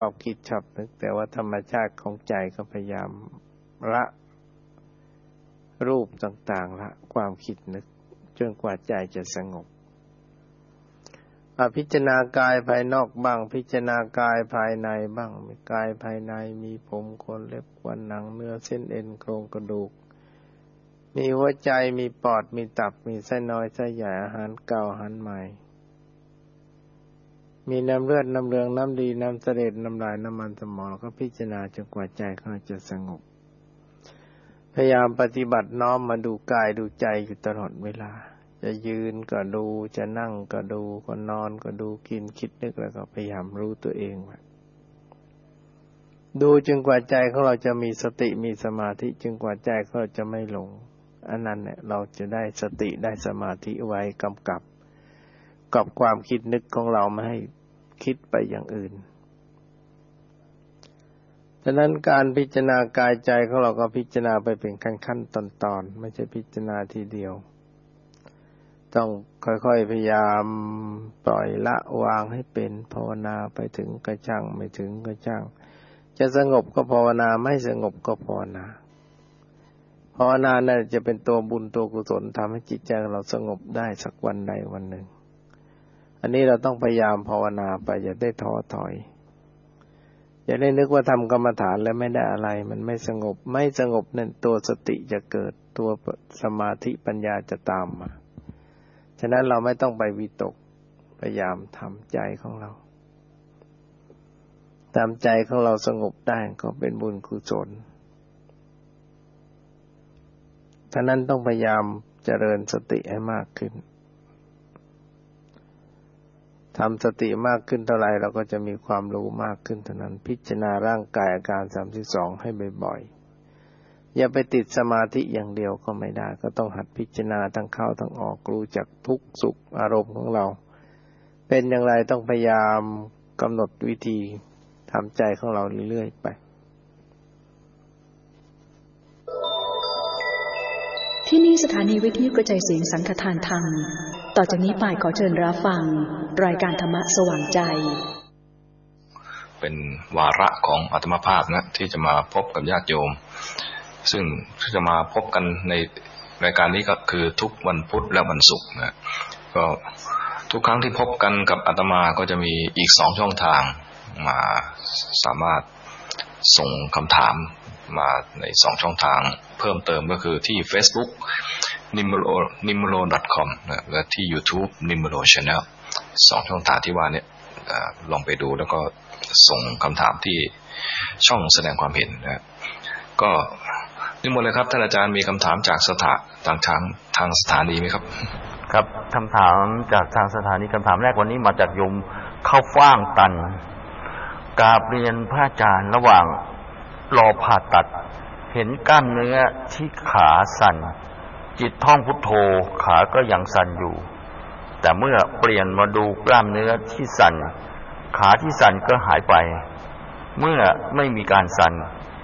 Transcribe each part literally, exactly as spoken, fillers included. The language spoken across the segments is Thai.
ความคิดชอบนึกแต่ว่าธรรมชาติของใจก็พยายามละรูปต่างๆละความคิดนึกจนกว่าใจจะสงบพิจารณากายภายนอกบ้างพิจารณากายภายในบ้างมีกายภายในมีผมขนเล็บฟันหนังเนื้อเส้นเอ็นโครงกระดูกมีหัวใจมีปอดมีตับมีไส้น้อยไส้ใหญ่อาหารเก่าอาหารใหม่มีน้ำเลือดน้ำเหลืองน้ำดีน้ำเสลดน้ำลายน้ำมันสมองแล้วก็พิจารณาจนกว่าใจเขาจะสงบพยายามปฏิบัติน้อมมาดูกายดูใจอยู่ตลอดเวลาจะยืนก็ดูจะนั่งก็ดูก็นอนก็ดูกินคิดนึกแล้วก็พยายามรู้ตัวเองไว้ดูจนกว่าใจของเราจะมีสติมีสมาธิจนกว่าใจของเราจะไม่หลงอันนั้นเนี่ยเราจะได้สติได้สมาธิไว้กำกับกับความคิดนึกของเราไม่ให้คิดไปอย่างอื่นฉะนั้นการพิจารณากายใจของเราก็พิจารณาไปเป็นขั้นๆตอนๆไม่ใช่พิจารณาทีเดียวต้องค่อยๆพยายามปล่อยละวางให้เป็นภาวนาไปถึงกระช่างไม่ถึงกระช่างจะสงบก็ภาวนาไม่สงบก็ภาวนาภาวนาน่ะจะเป็นตัวบุญตัวกุศลทำให้จิตใจเราสงบได้สักวันใดวันหนึ่งอันนี้เราต้องพยายามภาวนาไปอย่าได้ท้อถอยอย่าได้นึกว่าทำกรรมฐานแล้วไม่ได้อะไรมันไม่สงบไม่สงบนั่นตัวสติจะเกิดตัวสมาธิปัญญาจะตามมาฉะนั้นเราไม่ต้องไปวิตกพยายามทำใจของเราตามใจของเราสงบได้ก็เป็นบุญกุศลฉะนั้นต้องพยายามเจริญสติให้มากขึ้นทำสติมากขึ้นเท่าไรเราก็จะมีความรู้มากขึ้นเท่านั้นพิจารณาร่างกายอาการสามสิบสองให้บ่อยๆอย่าไปติดสมาธิอย่างเดียวก็ไม่ได้ก็ต้องหัดพิจารณาทั้งเข้าทั้งออกรู้จักทุกข์สุขอารมณ์ของเราเป็นอย่างไรต้องพยายามกำหนดวิธีทำใจของเราเรื่อยๆไปที่นี่สถานีวิทยุกระจายเสียงสังฆทานธรรมต่อจากนี้ไปขอเชิญรับฟังรายการธรรมะสว่างใจเป็นวาระของอาตมาภาพนะที่จะมาพบกับญาติโยมซึ่งจะมาพบกันในรายการนี้ก็คือทุกวันพุธและวันศุกร์นะก็ทุกครั้งที่พบกันกับอาตมาก็จะมีอีกสองช่องทางมาสามารถส่งคำถามมาในสองช่องทางเพิ่มเติมก็คือที่ Facebook นิมโร นิมโร ดอท คอม นะและที่ YouTube นิมโร Channel สองช่องทางที่ว่าเนี่ยลองไปดูแล้วก็ส่งคำถามที่ช่องแสดงความเห็นนะก็นิมนต์เลยครับท่านอาจารย์มีคำถามจากสถาทางทางทางสถานีไหมครับครับคำถามจากทางสถานีคำถามแรกวันนี้มาจากโยมเข้าฟ่างตันกราบเรียนพระอาจารย์ระหว่างรอผ่าตัดเห็นกล้ามเนื้อที่ขาสั่นจิตท่องพุทโธขาก็ยังสั่นอยู่แต่เมื่อเปลี่ยนมาดูกล้ามเนื้อที่สั่นขาที่สั่นก็หายไปเมื่อไม่มีการสั่น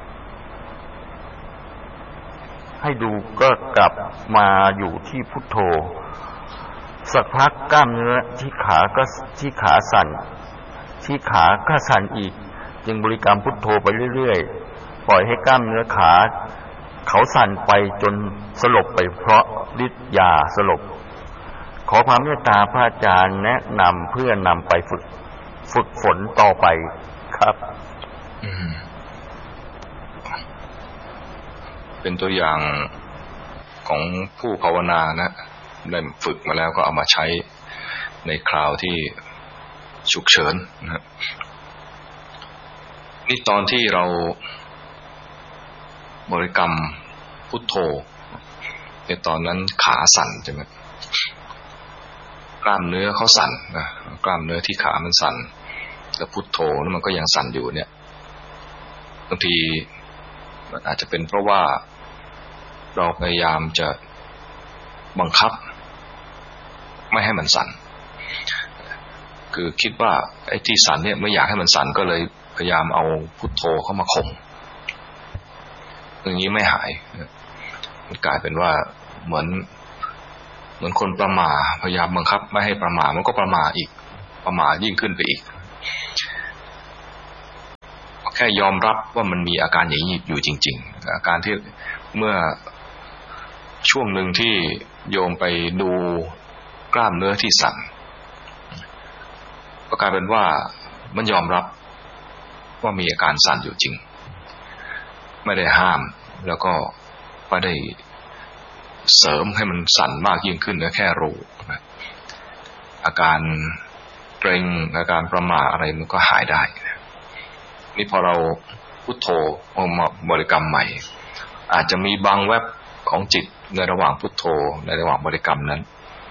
ให้ดูก็กลับมาอยู่ที่พุทโธสักพักกล้ามเนื้อที่ขาก็ที่ขาสั่นที่ขาก็สั่นอีกจึงบริกรรมพุทโธไปเรื่อยๆปล่อยให้กล้ามเนื้อขาเขาสั่นไปจนสลบไปเพราะฤทธิ์ยาสลบขอความเมตตาพระอาจารย์แนะนำเพื่อนำไปฝึกฝึกฝนต่อไปครับเป็นตัวอย่างของผู้ภาวนานะได้ฝึกมาแล้วก็เอามาใช้ในคราวที่ฉุกเฉินนะนี่ตอนที่เราบริกรรมพุทโธในตอนนั้นขาสั่นใช่ไหมกล้ามเนื้อเขาสั่นนะกล้ามเนื้อที่ขามันสั่นแล้วพุทโธแล้วมันก็ยังสั่นอยู่เนี่ยบางทีมันอาจจะเป็นเพราะว่าเราพยายามจะบังคับไม่ให้มันสั่นคือคิดว่าไอ้ที่สั่นเนี่ยไม่อยากให้มันสั่นก็เลยพยายามเอาพุทโธเข้ามาข่มอย่างนี้ไม่หายมันกลายเป็นว่าเหมือนเหมือนคนประมาทพยายามบังคับไม่ให้ประมาทมันก็ประมาทอีกประมาทยิ่งขึ้นไปอีกแค่ยอมรับว่ามันมีอาการอย่างนี้อยู่จริงๆอาการที่เมื่อช่วงหนึ่งที่โยมไปดูกล้ามเนื้อที่สั่นก็กลายเป็นว่ามันยอมรับว่ามีอาการสั่นอยู่จริงไม่ได้ห้ามแล้วก็ไม่ได้เสริมให้มันสั่นมากยิ่งขึ้นนะแค่รู้อาการเกร็งอาการประหม่าอะไรมันก็หายได้นี่พอเราพุทโธมาบริกรรมใหม่อาจจะมีบางแวบของจิตในระหว่างพุทโธในระหว่างบริกรรมนั้น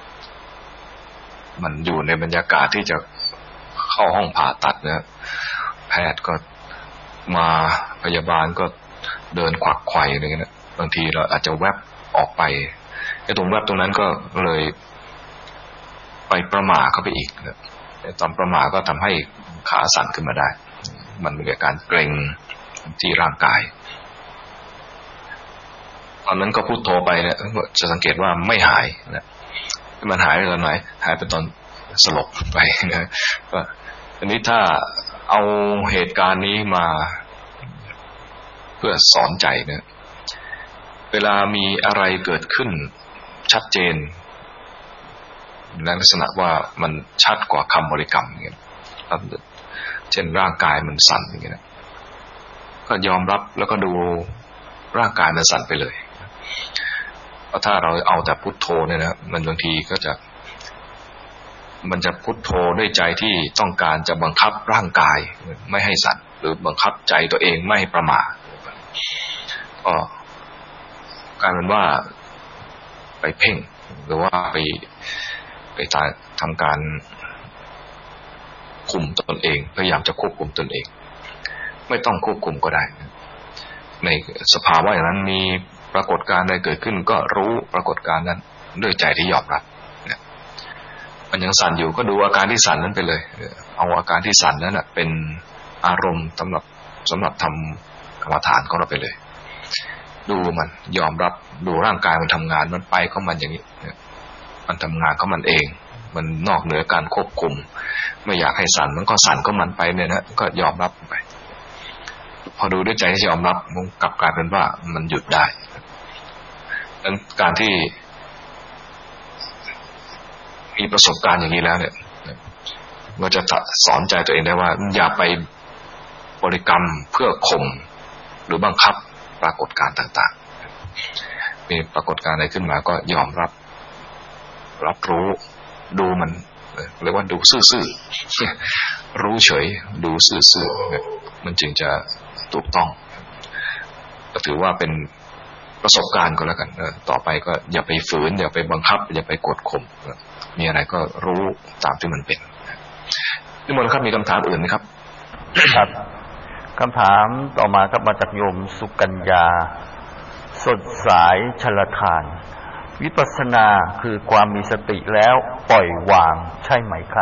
มันอยู่ในบรรยากาศที่จะเข้าห้องผ่าตัดนะแพทย์ก็มาพยาบาลก็เดินขวักไขว่อะไรเงี้ยนะบางทีเราอาจจะแวบออกไปไอ้ตรงแวบตรงนั้นก็เลยไปประหม่าเข้าไปอีกนะตอนประหม่าก็ทำให้ขาสั่นขึ้นมาได้มันมีอาการเกร็งที่ร่างกายตอนนั้นก็พุทโธไปเนี่ยจะสังเกตว่าไม่หายนะมันหายไปตอนไหนหายไปตอนสลบไปนะก็อันนี้ถ้าเอาเหตุการณ์นี้มาเพื่อสอนใจนะเวลามีอะไรเกิดขึ้นชัดเจนในลักษณะว่ามันชัดกว่าคำบริกรรมอย่างเงี้ยเช่นร่างกายมันสั่นอย่างเงี้ยนะก็ยอมรับแล้วก็ดูร่างกายมันสั่นไปเลยเพราะถ้าเราเอาแต่พุทโธเนี่ยนะมันบางทีก็จะมันจะพุทโธด้วยใจที่ต้องการจะบังคับร่างกายไม่ให้สั่นหรือบังคับใจตัวเองไม่ให้ประมาทก็กลายเป็นว่าไปเพ่งหรือว่าไปไปทำการคุมตนเองพยายามจะควบคุมตนเองไม่ต้องควบคุมก็ได้ในสภาวะอย่างนั้นมีปรากฏการณ์ใดเกิดขึ้นก็รู้ปรากฏการณ์นั้นด้วยใจที่ยอมรับเนี่ยมันยังสั่นอยู่ก็ดูอาการที่สั่นนั้นไปเลยเอาอาการที่สั่นนั้นน่ะเป็นอารมณ์สำหรับสำหรับทำกรรมฐานของเราไปเลยดูมันยอมรับดูร่างกายมันทำงานมันไปของมันอย่างนี้มันทำงานของมันเองมันนอกเหนือการควบคุมไม่อยากให้สั่นมันก็สั่นก็มันไปเนี่ยนะก็ยอมรับไปพอดูด้วยใจที่ยอมรับมันกลับกลายเป็นว่ามันหยุดได้ดังนั้นการที่มีประสบการณ์อย่างนี้แล้วเนี่ยมันจะสอนใจตัวเองได้ว่าอย่าไปบริกรรมเพื่อข่มหรือบังคับปรากฏการณ์ต่างๆมีปรากฏการณ์อะไรขึ้นมาก็ยอมรับรับรู้ดูมันเรียกว่าดูซื่อๆรู้เฉยดูซื่อๆมันจึงจะถูกต้องก็ถือว่าเป็นประสบการณ์ก็แล้วกันต่อไปก็อย่าไปฝืนอย่าไปบังคับอย่าไปกดข่มมีอะไรก็รู้ตามที่มันเป็นนิมนต์ครับมีคำถามอื่นไหมครับครับคำถามต่อมาครับมาจากโยมสุกัญญาสดสายชลทานวิปัสสนาคือความมีสติแล้วปล่อยวางใช่ไหมคะ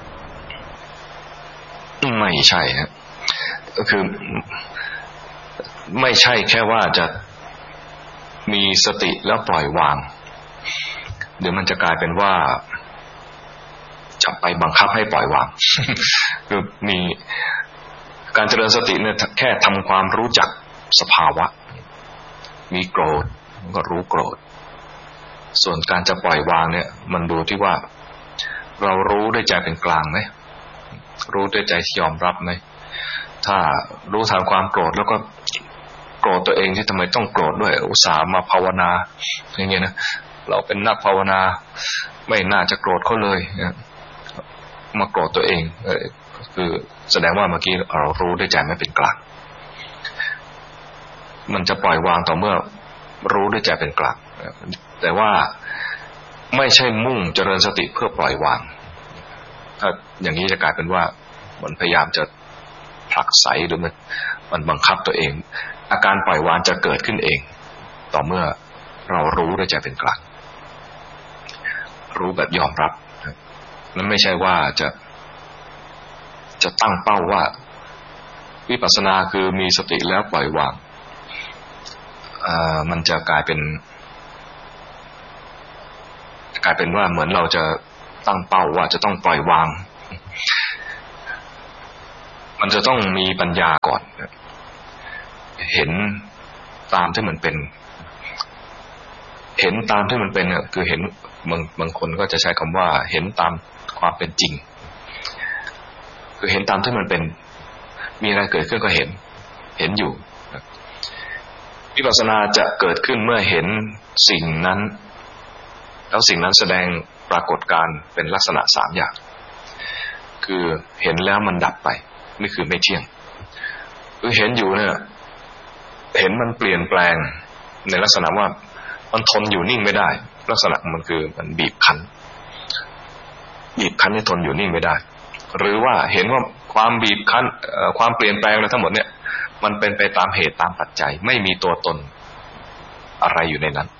ไม่ใช่ฮะก็คือไม่ใช่แค่ว่าจะมีสติแล้วปล่อยวางเดี๋ยวมันจะกลายเป็นว่าจะไปบังคับให้ปล่อยวาง คือมีการเจริญสติเนี่ยแค่ทำความรู้จักสภาวะมีโกรธก็รู้โกรธส่วนการจะปล่อยวางเนี่ยมันดูที่ว่าเรารู้ด้วยใจเป็นกลางไหมรู้ด้วยใจยอมรับไหมถ้ารู้ทางความโกรธแล้วก็โกรธตัวเองที่ทำไมต้องโกรธด้วยอุตส่าห์มาภาวนาอย่างเงี้ยนะเราเป็นนักภาวนาไม่น่าจะโกรธเขาเลยมาโกรธตัวเองคือแสดงว่าเมื่อกี้เรารู้ด้วยใจไม่เป็นกลางมันจะปล่อยวางต่อเมื่อรู้ด้วยใจเป็นกลางแต่ว่าไม่ใช่มุ่งเจริญสติเพื่อปล่อยวางถ้าอย่างนี้จะกลายเป็นว่ามันพยายามจะผลักไสหรือมันมันบังคับตัวเองอาการปล่อยวางจะเกิดขึ้นเองต่อเมื่อเรารู้ด้วยใจเป็นกลางรู้แบบยอมรับนั้นไม่ใช่ว่าจะจะตั้งเป้าว่าวิปัสสนาคือมีสติแล้วปล่อยวางอ่ามันจะกลายเป็นกลายเป็นว่าเหมือนเราจะตั้งเป้าว่าจะต้องปล่อยวางมมันจะต้องมีปัญญาก่อนเห็นตามที่มันเป็นเห็นตามที่มันเป็นเนี่ยคือเห็นบางบางคนก็จะใช้คำว่าเห็นตามความเป็นจริงคือเห็นตามที่มันเป็นมีอะไรเกิดขึ้นก็เห็นเห็นอยู่วิปัสสนาจะเกิดขึ้นเมื่อเห็นสิ่งนั้นแล้วสิ่งนั้นแสดงปรากฏการณ์เป็นลักษณะสามอย่างคือเห็นแล้วมันดับไปนี่คือไม่เที่ยงคือเห็นอยู่เนี่ยเห็นมันเปลี่ยนแปลงในลักษณะว่ามันทนอยู่นิ่งไม่ได้ลักษณะมันคือมันบีบคั้นบีบคั้นให้ทนอยู่นิ่งไม่ได้หรือว่าเห็นว่าความบีบคั้นความเปลี่ยนแปลงอะไรทั้งหมดเนี่ยมันเป็นไปตามเหตุตามปัจจัยไม่มีตัวตนอะไรอยู่ในนั้น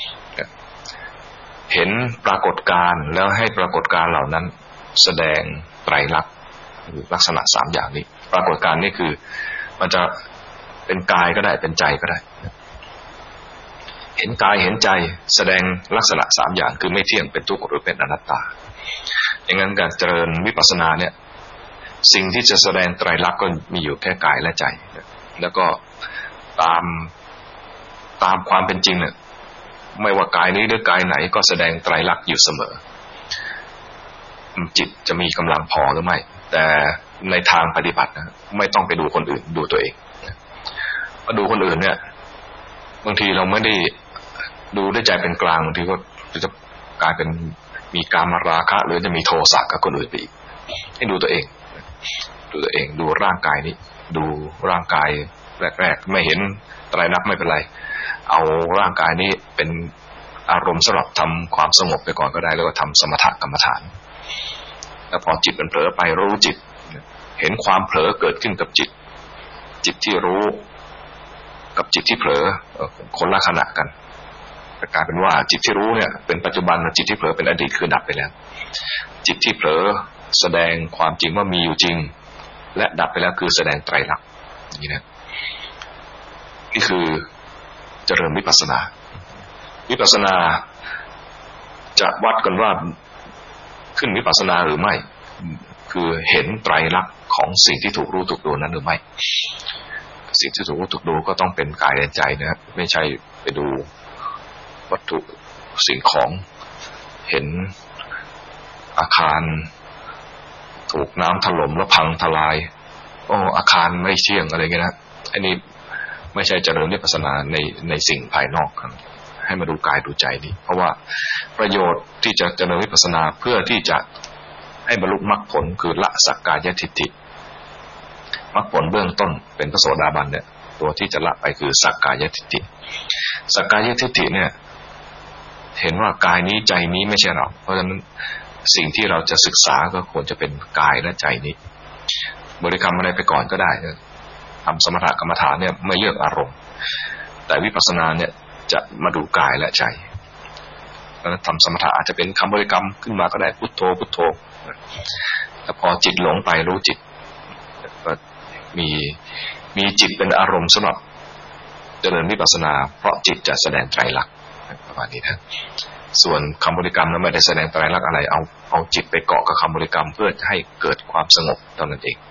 เห็นปรากฏการณ์แล้วให้ปรากฏการณ์เหล่านั้นแสดงไตรลักษณ์ลักษณะสามอย่างนี้ปรากฏการณ์นี่คือมันจะเป็นกายก็ได้เป็นใจก็ได้เห็นกายเห็นใจแสดงลักษณะสามอย่างคือไม่เที่ยงเป็นทุกข์หรือเป็นอนัตตาอย่างนั้นการเจริญวิปัสสนาเนี่ยสิ่งที่จะแสดงไตรลักษณ์ก็มีอยู่แค่กายและใจแล้วก็ตามตามความเป็นจริงเนี่ยไม่ว่ากายนี้หรือกายไหนก็แสดงไตรลักษณ์อยู่เสมอจิตจะมีกำลังพอหรือไม่แต่ในทางปฏิบัตินะไม่ต้องไปดูคนอื่นดูตัวเองมาดูคนอื่นเนี่ยบางทีเราไม่ได้ดูด้วยใจเป็นกลางบางทีก็จะกลายเป็นมีกามราคะหรือจะมีโทสะกับคนอื่นไปอีกให้ดูตัวเองดูตัวเองดูร่างกายนี้ดูร่างกายแรกๆไม่เห็นไตรลักษณ์ไม่เป็นไรเอาร่างกายนี้เป็นอารมณ์สำหรับทำความสงบไปก่อนก็ได้แล้วก็ทำสมถกรรมฐานแล้วพอจิตมันเผลอไปรู้จิตเห็นความเผลอเกิดขึ้นกับจิตจิตที่รู้กับจิตที่เผลอคนละขณะกันกลายเป็นว่าจิตที่รู้เนี่ยเป็นปัจจุบันจิตที่เผลอเป็นอดีตคือดับไปแล้วจิตที่เผลอแสดงความจริงว่ามีอยู่จริงและดับไปแล้วคือแสดงไตรลักษณ์นี่นะนี่คือเจริญวิปัสสนาวิปัสสนาจะวัดกันว่าขึ้นวิปัสสนาหรือไม่คือเห็นไตรลักษณ์ของสิ่งที่ถูกรู้ถูกดูนั้นหรือไม่สิ่งที่ถูกรู้ถูกดูก็ต้องเป็นกายและใจนะครับไม่ใช่ไปดูวัตถุสิ่งของเห็นอาคารถูกน้ำถล่มแล้วพังทลายโอ้อาคารไม่เที่ยงอะไรเงี้ยนะอันนี้ไม่ใช่เจริญวิปัสสนาในในสิ่งภายนอกครับให้มาดูกายดูใจนี่เพราะว่าประโยชน์ที่จะเจริญวิปัสสนาเพื่อที่จะให้บรรลุมรรคผลคือละสักกายทิฏฐิมรรคผลเบื้องต้นเป็นพระโสดาบันเนี่ยตัวที่จะละไปคือสักกายทิฏฐิสักกายทิฏฐิเนี่ยเห็นว่ากายนี้ใจนี้ไม่ใช่เราเพราะฉะนั้นสิ่งที่เราจะศึกษาก็ควรจะเป็นกายและใจนี้บริกรรมอะไรไปก่อนก็ได้ทำสมถกรรมฐานเนี่ยไม่เลือกอารมณ์แต่วิปัสสนาเนี่ยจะมาดูกายและใจแล้วทำสมถะอาจจะเป็นคำบริกรรมขึ้นมาก็ได้พุทโธพุทโธแต่พอจิตหลงไปรู้จิตก็มีมีจิตเป็นอารมณ์สำหรับเจริญวิปัสสนาเพราะจิตจะแสดงไตรลักษณ์ประมาณนี้นะส่วนคำบริกรรมนั้นไม่ได้แสดงไตรลักษณ์อะไรเอาเอาจิตไปเกาะกับคำบริกรรมเพื่อให้เกิดความสงบเท่านั้นเอง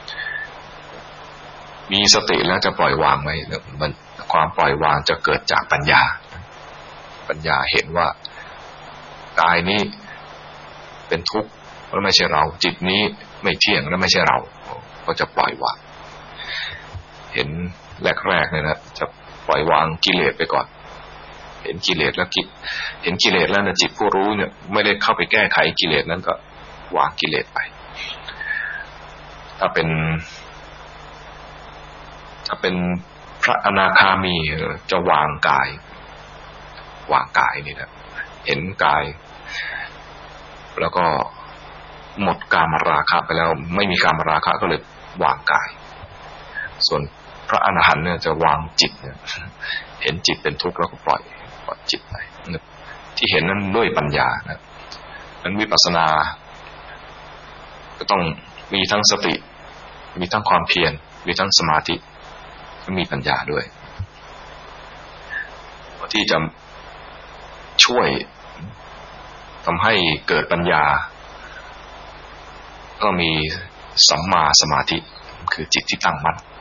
มีสติแล้วจะปล่อยวางไหมมันความปล่อยวางจะเกิดจากปัญญาปัญญาเห็นว่ากายนี้เป็นทุกข์แล้วไม่ใช่เราจิตนี้ไม่เที่ยงแล้วไม่ใช่เราก็จะปล่อยวางเห็นแรกๆเนี่ยนะจะปล่อยวางกิเลสไปก่อนเห็นกิเลสแล้วคิดเห็นกิเลสแล้วนะจิตผู้รู้เนี่ยไม่ได้เข้าไปแก้ไขกิเลสนั้นก็วางกิเลสไปถ้าเป็นถ้าเป็นพระอนาคามีจะวางกายวางกายนี่นะเห็นกายแล้วก็หมดกามราคะไปแล้วไม่มีกามราคะก็เลยวางกายส่วนพระอรหันต์เนี่ยจะวางจิตเนี่ยเห็นจิตเป็นทุกข์แล้วก็ปล่อยปล่อยจิตไปที่เห็นนั้นด้วยปัญญานะนั้นวิปัสสนาก็ต้องมีทั้งสติมีทั้งความเพียรมีทั้งสมาธิมีปัญญาด้วยที่จะช่วยทำให้เกิดปัญญาก็มีสัมมาสมาธิคือจิตที่ตั้งมั่น